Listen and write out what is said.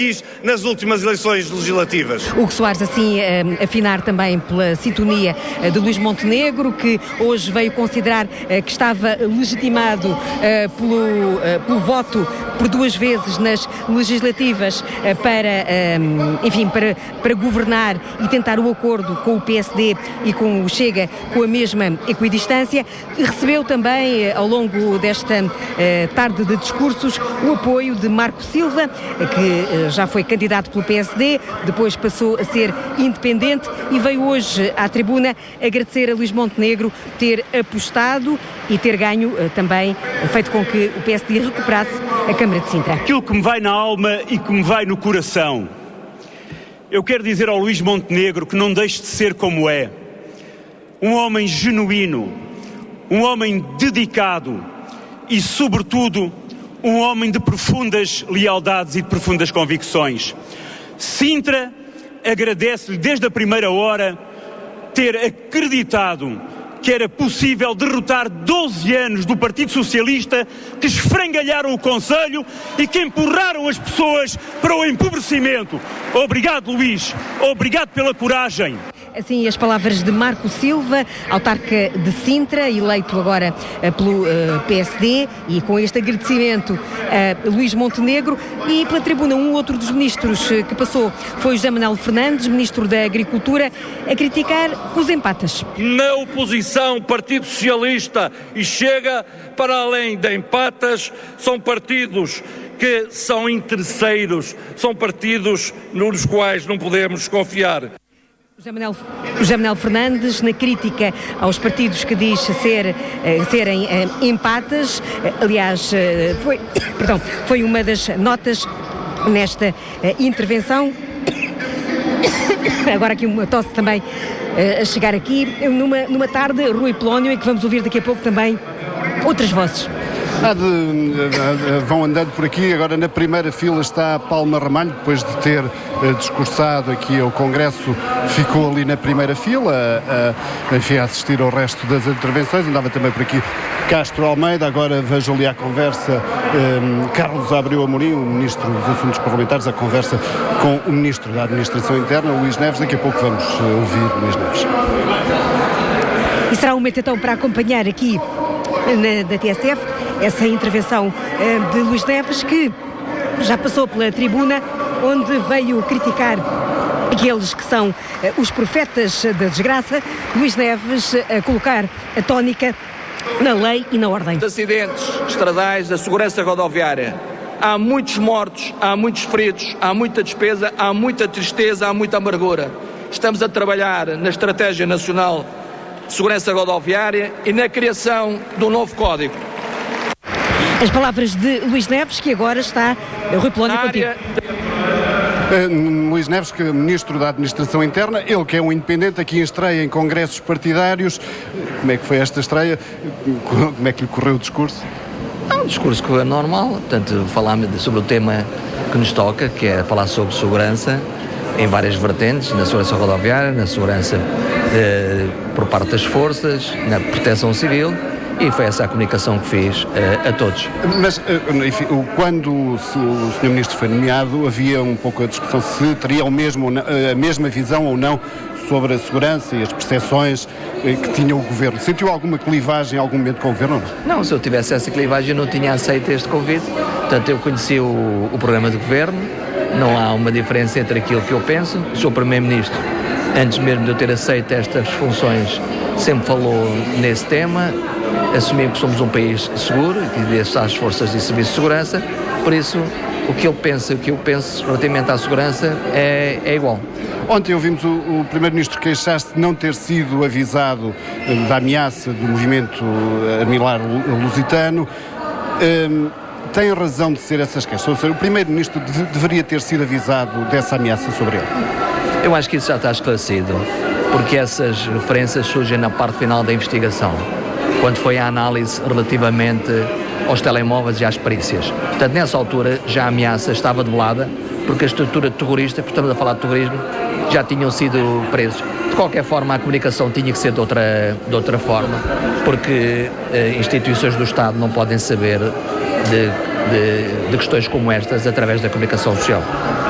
nas últimas eleições legislativas. Hugo Soares, assim, afinar também pela sintonia de Luís Montenegro, que hoje veio considerar que estava legitimado pelo voto por 2 vezes nas legislativas para governar e tentar o acordo com o PSD e com o Chega com a mesma equidistância. Recebeu também, ao longo desta tarde de discursos, o apoio de Marco Silva, que já foi candidato pelo PSD, depois passou a ser independente e veio hoje à tribuna agradecer a Luís Montenegro ter apostado e ter ganho também, feito com que o PSD recuperasse a Câmara de Sintra. Aquilo que me vai na alma e que me vai no coração, eu quero dizer ao Luís Montenegro que não deixe de ser como é, um homem genuíno, um homem dedicado e, sobretudo, um homem de profundas lealdades e de profundas convicções. Sintra agradece-lhe desde a primeira hora ter acreditado que era possível derrotar 12 anos do Partido Socialista que esfrangalharam o Conselho e que empurraram as pessoas para o empobrecimento. Obrigado, Luís. Obrigado pela coragem. Assim, as palavras de Marco Silva, autarca de Sintra, eleito agora pelo PSD, e com este agradecimento a Luís Montenegro. E pela tribuna, um outro dos ministros que passou foi José Manuel Fernandes, ministro da Agricultura, a criticar os empatas. Na oposição, Partido Socialista e Chega, para além de empatas, são partidos que são interesseiros, são partidos nos quais não podemos confiar. José Manuel Fernandes, na crítica aos partidos que diz serem empatas, aliás, foi uma das notas nesta intervenção. Agora aqui uma tosse também a chegar aqui, numa tarde, Rui Polónio, e que vamos ouvir daqui a pouco também outras vozes. Vão andando por aqui. Agora na primeira fila está Palma Ramalho, depois de ter discursado aqui ao Congresso, ficou ali na primeira fila a assistir ao resto das intervenções. Andava também por aqui Castro Almeida. Agora vejo ali à conversa Carlos Abreu Amorim, o Ministro dos Assuntos Parlamentares, a conversa com o Ministro da Administração Interna, Luís Neves. Daqui a pouco vamos ouvir Luís Neves. E será um momento então para acompanhar aqui da TSF essa intervenção de Luís Neves, que já passou pela tribuna, onde veio criticar aqueles que são os profetas da desgraça. Luís Neves a colocar a tónica na lei e na ordem. Os acidentes estradais, da segurança rodoviária. Há muitos mortos, há muitos feridos, há muita despesa, há muita tristeza, há muita amargura. Estamos a trabalhar na Estratégia Nacional de Segurança Rodoviária e na criação do novo Código. As palavras de Luís Neves, que agora está... Rui Polónio, contigo. Luís Neves, que é Ministro da Administração Interna, ele que é um independente, aqui em estreia em congressos partidários. Como é que foi esta estreia? Como é que lhe correu o discurso? Um discurso que é normal, portanto, falámos sobre o tema que nos toca, que é falar sobre segurança em várias vertentes, na segurança rodoviária, na segurança por parte das forças, na proteção civil. E foi essa a comunicação que fiz a todos. Mas, enfim, quando o Sr. Ministro foi nomeado, havia um pouco a discussão se teria a mesma visão ou não sobre a segurança e as percepções que tinha o Governo. Sentiu alguma clivagem em algum momento com o Governo? Não, se eu tivesse essa clivagem eu não tinha aceito este convite. Portanto, eu conheci o programa de Governo, não há uma diferença entre aquilo que eu penso. Sou Primeiro-Ministro, antes mesmo de eu ter aceito estas funções, sempre falou nesse tema. Assumimos que somos um país seguro e que deve estar às forças de serviço de segurança, por isso o que ele pensa e o que eu penso relativamente à segurança é igual. Ontem ouvimos o Primeiro-Ministro queixar-se de não ter sido avisado da ameaça do movimento Armilar Lusitano. Tem razão de ser essas queixas? Ou seja, o Primeiro-Ministro deveria ter sido avisado dessa ameaça sobre ele? Eu acho que isso já está esclarecido, porque essas referências surgem na parte final da investigação, quando foi a análise relativamente aos telemóveis e às perícias. Portanto, nessa altura já a ameaça estava debelada, porque a estrutura terrorista, porque estamos a falar de terrorismo, já tinham sido presos. De qualquer forma, a comunicação tinha que ser de outra forma, porque instituições do Estado não podem saber de questões como estas através da comunicação social.